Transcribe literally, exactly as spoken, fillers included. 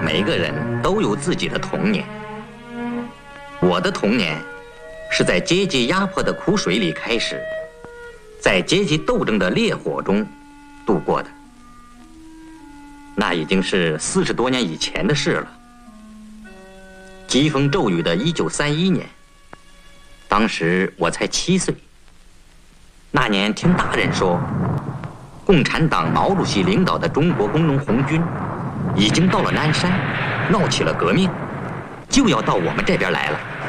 每个人都有自己的童年。我的童年是在阶级压迫的苦水里开始，在阶级斗争的烈火中度过的。那已经是四十多年以前的事了。疾风骤雨的一九三一年，当时我才七岁。那年听大人说，共产党毛主席领导的中国工农红军已经到了南山，闹起了革命，就要到我们这边来了。